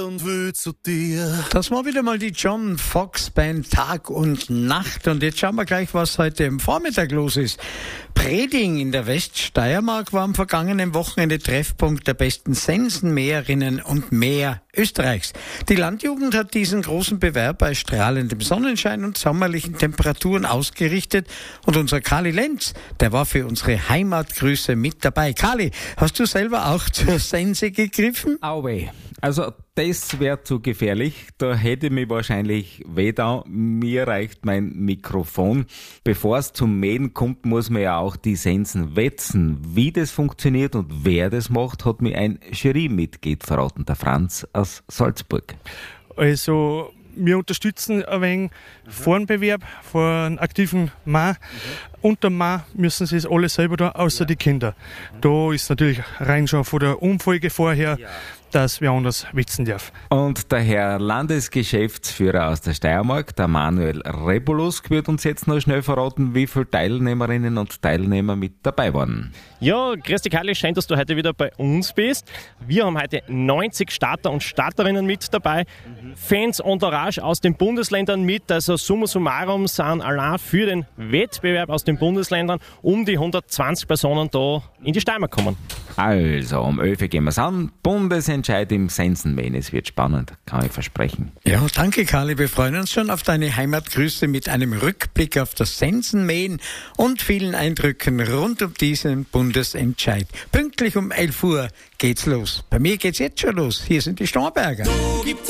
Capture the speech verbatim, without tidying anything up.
und will zu dir. Das war wieder mal die John Fox Band Tag und Nacht. Und jetzt schauen wir gleich, was heute am Vormittag los ist. Preding in der Weststeiermark war am vergangenen Wochenende Treffpunkt der besten Sensenmäherinnen und Mäher Österreichs. Die Landjugend hat diesen großen Bewerb bei strahlendem Sonnenschein und sommerlichen Temperaturen ausgerichtet. Und unser Kali Lenz, der war für unsere Heimatgrüße mit dabei. Kali, hast du selber auch zur Sense gegriffen? Auwe. Also das wäre zu gefährlich. Da hätte ich mich wahrscheinlich wehgetan. Mir reicht mein Mikrofon. Bevor es zum Mähen kommt, muss man ja auch die Sensen wetzen. Wie das funktioniert und wer das macht, hat mir ein Jurymitglied verraten, der Franz aus Salzburg. Also wir unterstützen ein wenig vor dem Bewerb, vor einem aktiven Mann. Mhm. Unter dem Mann müssen sie es alle selber da, außer ja. die Kinder. Mhm. Da ist natürlich rein schon von der Umfolge vorher, ja. dass wer anders witzen darf. Und der Herr Landesgeschäftsführer aus der Steiermark, der Manuel Rebulus, wird uns jetzt noch schnell verraten, wie viele Teilnehmerinnen und Teilnehmer mit dabei waren. Ja, grüß dich Kali, schön, dass du heute wieder bei uns bist. Wir haben heute neunzig Starter und Starterinnen mit dabei, mhm. Fans Entourage aus den Bundesländern mit, also summa summarum sind allein für den Wettbewerb aus den Bundesländern um die hundertzwanzig Personen da in die Steiermark kommen. Also, um elf Uhr gehen wir es an. Bundesentscheid im Sensenmähen. Es wird spannend, kann ich versprechen. Ja, danke Kali. Wir freuen uns schon auf deine Heimatgrüße mit einem Rückblick auf das Sensenmähen und vielen Eindrücken rund um diesen Bundesentscheid. Pünktlich um elf Uhr geht's los. Bei mir geht's jetzt schon los. Hier sind die Starnberger.